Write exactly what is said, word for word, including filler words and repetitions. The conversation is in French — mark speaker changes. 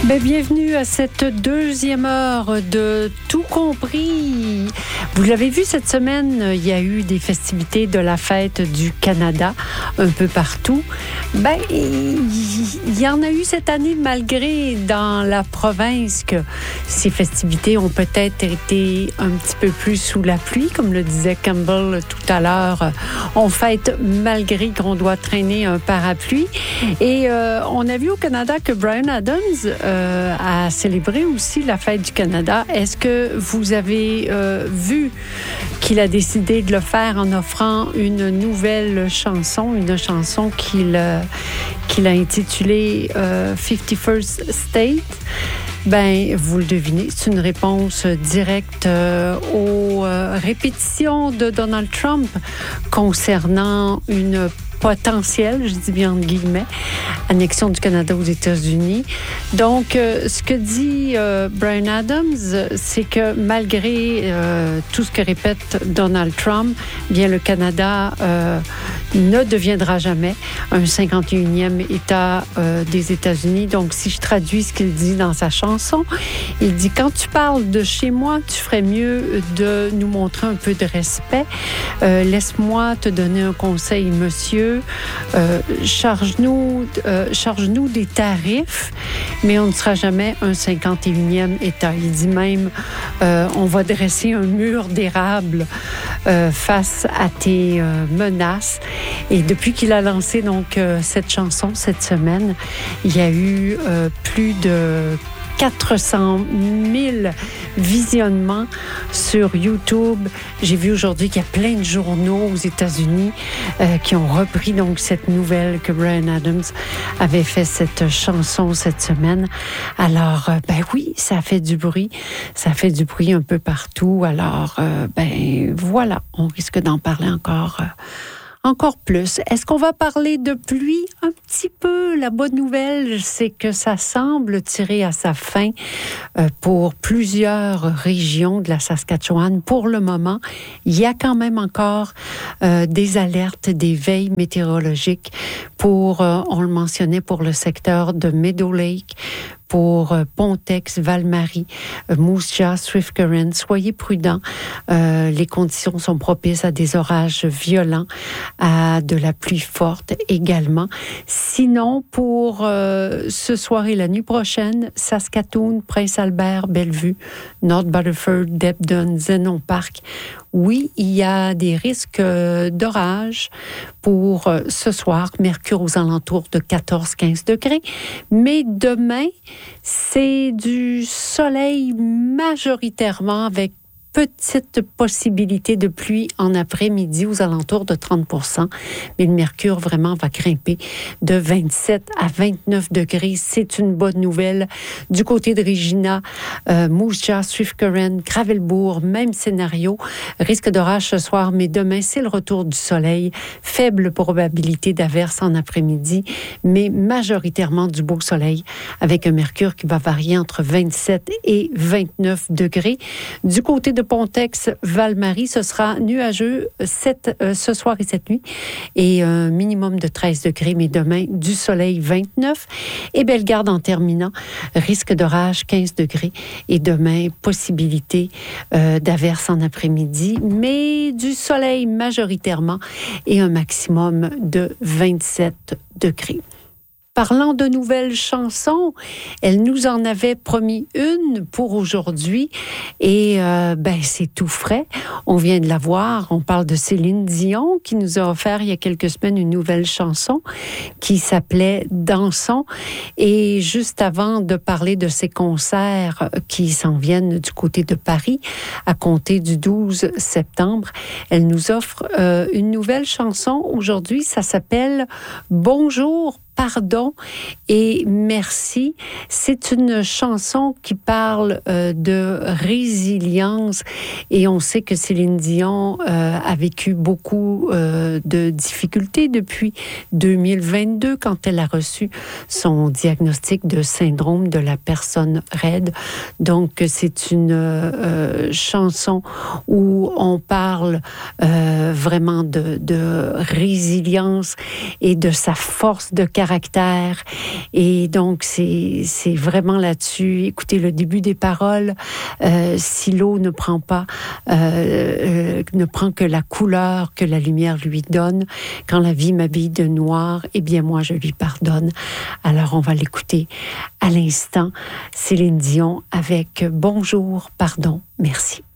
Speaker 1: Bien, bienvenue à cette deuxième heure de Tout compris. Vous l'avez vu cette semaine, il y a eu des festivités de la fête du Canada un peu partout. Ben, il y en a eu cette année malgré dans la province que ces festivités ont peut-être été un petit peu plus sous la pluie, comme le disait Campbell tout à l'heure. On fête malgré qu'on doit traîner un parapluie. Et euh, on a vu au Canada que Bryan Adams euh, a célébré aussi la fête du Canada. Est-ce que vous avez euh, vu qu'il a décidé de le faire en offrant une nouvelle chanson, une chanson qu'il, euh, qu'il a intitulée euh, fifty-first State? Ben, vous le devinez, c'est une réponse directe euh, aux euh, répétitions de Donald Trump concernant une potentielle, je dis bien entre guillemets, annexion du Canada aux États-Unis. Donc, euh, ce que dit euh, Bryan Adams, c'est que malgré euh, tout ce que répète Donald Trump, bien le Canada euh, ne deviendra jamais un cinquante et unième État euh, des États-Unis. Donc, si je traduis ce qu'il dit dans sa chanson, il dit « Quand tu parles de chez moi, tu ferais mieux de nous montrer un peu de respect. Euh, laisse-moi te donner un conseil, monsieur. Euh, charge-nous, euh, charge-nous des tarifs, mais on ne sera jamais un cinquante et unième État. » Il dit même euh, « On va dresser un mur d'érable euh, face à tes euh, menaces. » Et depuis qu'il a lancé donc euh, cette chanson cette semaine, il y a eu euh, plus de quatre cent mille visionnements sur YouTube. J'ai vu aujourd'hui qu'il y a plein de journaux aux États-Unis euh, qui ont repris donc cette nouvelle que Bryan Adams avait fait cette chanson cette semaine. Alors, euh, ben oui, ça fait du bruit. Ça fait du bruit un peu partout. Alors, euh, ben voilà, on risque d'en parler encore. Euh, Encore plus. Est-ce qu'on va parler de pluie? Un petit peu. La bonne nouvelle, c'est que ça semble tirer à sa fin euh, pour plusieurs régions de la Saskatchewan. Pour le moment, il y a quand même encore euh, des alertes, des veilles météorologiques pour, euh, on le mentionnait, pour le secteur de Meadow Lake, pour euh, Pontex, Val-Marie, euh, Moose Jaw, Swift Current. Soyez prudents. Euh, les conditions sont propices à des orages violents, à de la pluie forte également. Sinon, pour euh, ce soir et la nuit prochaine, Saskatoon, Prince-Albert, Bellevue, North Battleford, Debden, Zenon Park. Oui, il y a des risques d'orage pour ce soir. Mercure aux alentours de quatorze à quinze degrés. Mais demain, c'est du soleil majoritairement avec petite possibilité de pluie en après-midi aux alentours de trente pour cent. Mais le mercure vraiment va grimper de vingt-sept à vingt-neuf degrés. C'est une bonne nouvelle. Du côté de Regina, euh, Moose Jaw, Swift Current, Gravelbourg, même scénario. Risque d'orage ce soir, mais demain, c'est le retour du soleil. Faible probabilité d'averse en après-midi, mais majoritairement du beau soleil avec un mercure qui va varier entre vingt-sept et vingt-neuf degrés. Du côté de Pontex, Val-Marie, ce sera nuageux cette, euh, ce soir et cette nuit et un minimum de treize degrés, mais demain, du soleil vingt-neuf. Et Bellegarde en terminant, risque d'orage quinze degrés et demain, possibilité euh, d'averse en après-midi, mais du soleil majoritairement et un maximum de vingt-sept degrés. Parlant de nouvelles chansons, elle nous en avait promis une pour aujourd'hui et euh, ben c'est tout frais. On vient de la voir. On parle de Céline Dion qui nous a offert il y a quelques semaines une nouvelle chanson qui s'appelait Dansons. Et juste avant de parler de ses concerts qui s'en viennent du côté de Paris à compter du douze septembre, elle nous offre euh, une nouvelle chanson aujourd'hui. Ça s'appelle Bonjour, pardon et merci. C'est une chanson qui parle euh, de résilience et on sait que Céline Dion euh, a vécu beaucoup euh, de difficultés depuis deux mille vingt-deux quand elle a reçu son diagnostic de syndrome de la personne raide. Donc c'est une euh, chanson où on parle euh, vraiment de, de résilience et de sa force de caractère caractère. Et donc, c'est, c'est vraiment là-dessus. Écoutez, le début des paroles, euh, si l'eau ne prend pas, euh, euh, ne prend que la couleur que la lumière lui donne, quand la vie m'habille de noir, eh bien, moi, je lui pardonne. Alors, on va l'écouter à l'instant. Céline Dion avec Bonjour, pardon, merci.